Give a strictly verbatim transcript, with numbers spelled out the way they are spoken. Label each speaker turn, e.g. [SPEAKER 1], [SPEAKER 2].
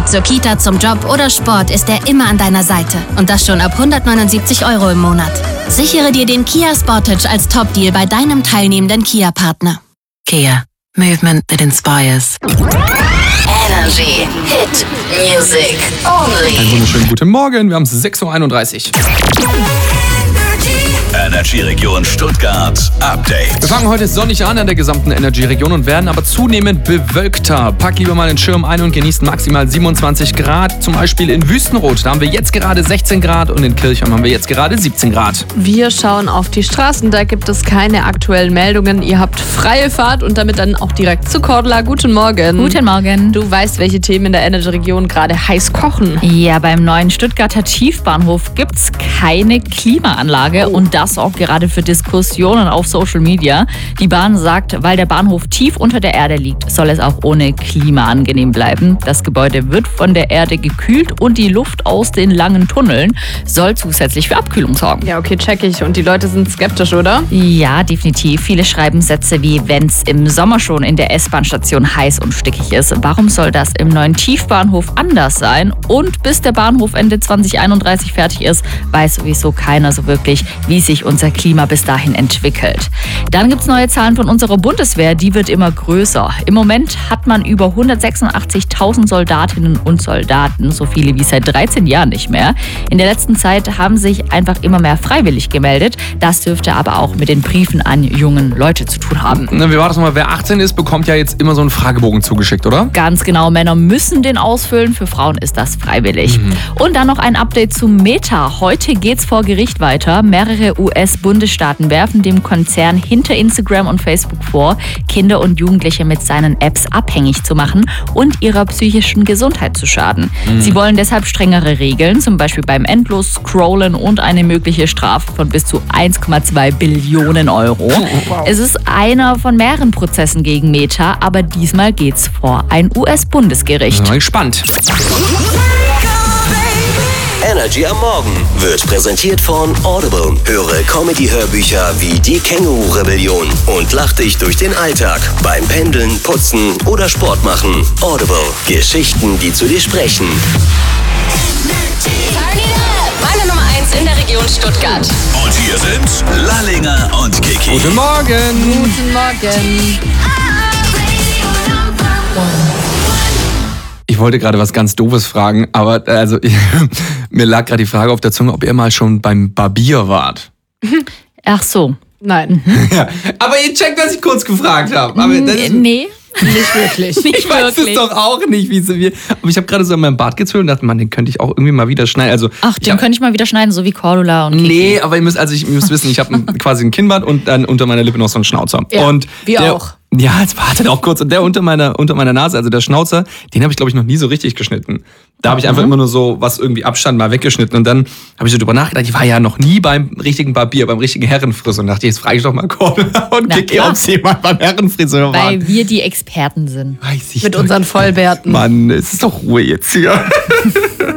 [SPEAKER 1] Unterschied zur Kita, zum Job oder Sport ist er immer an deiner Seite. Und das schon ab hundertneunundsiebzig Euro im Monat. Sichere dir den Kia Sportage als Top-Deal bei deinem teilnehmenden Kia-Partner.
[SPEAKER 2] Kia. Movement that inspires.
[SPEAKER 3] Energy Hit Music Only.
[SPEAKER 4] Einen wunderschönen guten Morgen, wir haben es sechs Uhr einunddreißig.
[SPEAKER 5] Energy-Region Stuttgart Update.
[SPEAKER 4] Wir fangen heute sonnig an in der gesamten Energy-Region und werden aber zunehmend bewölkter. Pack lieber mal den Schirm ein und genießt maximal siebenundzwanzig Grad. Zum Beispiel in Wüstenrot, da haben wir jetzt gerade sechzehn Grad und in Kirchheim haben wir jetzt gerade siebzehn Grad.
[SPEAKER 6] Wir schauen auf die Straßen, da gibt es keine aktuellen Meldungen. Ihr habt freie Fahrt und damit dann auch direkt zu Cordula. Guten Morgen.
[SPEAKER 7] Guten Morgen.
[SPEAKER 6] Du weißt, welche Themen in der Energy-Region gerade heiß kochen.
[SPEAKER 7] Ja, beim neuen Stuttgarter Tiefbahnhof gibt's keine Klimaanlage
[SPEAKER 6] Oh.
[SPEAKER 7] und das auch gerade für Diskussionen auf Social Media. Die Bahn sagt, weil der Bahnhof tief unter der Erde liegt, soll es auch ohne Klima angenehm bleiben. Das Gebäude wird von der Erde gekühlt und die Luft aus den langen Tunneln soll zusätzlich für Abkühlung sorgen.
[SPEAKER 6] Ja, okay, check ich. Und die Leute sind skeptisch, oder?
[SPEAKER 7] Ja, definitiv. Viele schreiben Sätze wie, wenn's im Sommer schon in der S-Bahn-Station heiß und stickig ist, warum soll das im neuen Tiefbahnhof anders sein? Und bis der Bahnhof Ende zwanzig einunddreißig fertig ist, weiß sowieso keiner so wirklich, wie sich unser Klima bis dahin entwickelt. Dann gibt's neue Zahlen von unserer Bundeswehr, die wird immer größer. Im Moment hat man über hundertsechsundachtzigtausend Soldatinnen und Soldaten, so viele wie seit dreizehn Jahren nicht mehr. In der letzten Zeit haben sich einfach immer mehr freiwillig gemeldet. Das dürfte aber auch mit den Briefen an jungen Leute zu tun haben.
[SPEAKER 4] Na, wie war das nochmal? Wer achtzehn ist, bekommt ja jetzt immer so einen Fragebogen zugeschickt, oder?
[SPEAKER 7] Ganz genau, Männer müssen den ausfüllen, für Frauen ist das freiwillig. Mhm. Und dann noch ein Update zu Meta. Heute geht's vor Gericht weiter. Mehrere U S-Bundesstaaten werfen dem Konzern hinter Instagram und Facebook vor, Kinder und Jugendliche mit seinen Apps abhängig zu machen und ihrer psychischen Gesundheit zu schaden. Mhm. Sie wollen deshalb strengere Regeln, zum Beispiel beim endlos Scrollen und eine mögliche Strafe von bis zu eins Komma zwei Billionen Euro. Oh, wow. Es ist einer von mehreren Prozessen gegen Meta, aber diesmal geht's vor ein U S-Bundesgericht.
[SPEAKER 4] Ja, gespannt.
[SPEAKER 5] Energy am Morgen wird präsentiert von Audible. Höre Comedy-Hörbücher wie Die Känguru-Rebellion und lach dich durch den Alltag beim Pendeln, Putzen oder Sport machen. Audible. Geschichten, die zu dir sprechen.
[SPEAKER 3] Meine Nummer eins in der Region Stuttgart.
[SPEAKER 5] Und hier sind Lallinger und Kiki.
[SPEAKER 4] Guten Morgen.
[SPEAKER 6] Guten Morgen.
[SPEAKER 4] Ich wollte gerade was ganz Doofes fragen, aber also ich, mir lag gerade die Frage auf der Zunge, ob ihr mal schon beim Barbier wart.
[SPEAKER 7] Ach so.
[SPEAKER 6] Nein.
[SPEAKER 4] Ja, aber ihr checkt, was ich kurz gefragt habe. Aber das ist,
[SPEAKER 7] Nee.
[SPEAKER 6] Nicht wirklich.
[SPEAKER 4] ich weiß es doch auch nicht, wie sie wir. Aber ich habe gerade so in meinem Bart gezögert und dachte, man, den könnte ich auch irgendwie mal wieder schneiden. Also,
[SPEAKER 7] Ach, den
[SPEAKER 4] hab,
[SPEAKER 7] könnte ich mal wieder schneiden, so wie Cordula und Kiki.
[SPEAKER 4] Nee, aber ihr müsst, also ich, ihr müsst wissen, ich habe quasi ein Kinnbart und dann unter meiner Lippe noch so einen Schnauzer.
[SPEAKER 6] Ja,
[SPEAKER 4] und
[SPEAKER 6] wir
[SPEAKER 4] der,
[SPEAKER 6] auch.
[SPEAKER 4] Ja, jetzt wartet auch kurz. Und der unter meiner, unter meiner Nase, also der Schnauzer, den habe ich, glaube ich, noch nie so richtig geschnitten. Da habe ich einfach immer nur so, was irgendwie Abstand mal weggeschnitten. Und dann habe ich so drüber nachgedacht, ich war ja noch nie beim richtigen Barbier, beim richtigen Herrenfriseur. Und dachte, jetzt frage ich doch mal Cordula und
[SPEAKER 7] Na
[SPEAKER 4] Kiki,
[SPEAKER 7] klar.
[SPEAKER 4] ob sie mal beim Herrenfriseur waren.
[SPEAKER 7] Weil wir die Experten sind.
[SPEAKER 4] Weiß ich
[SPEAKER 6] Mit
[SPEAKER 4] doch.
[SPEAKER 6] unseren Vollbärten.
[SPEAKER 4] Mann, es ist doch Ruhe jetzt hier.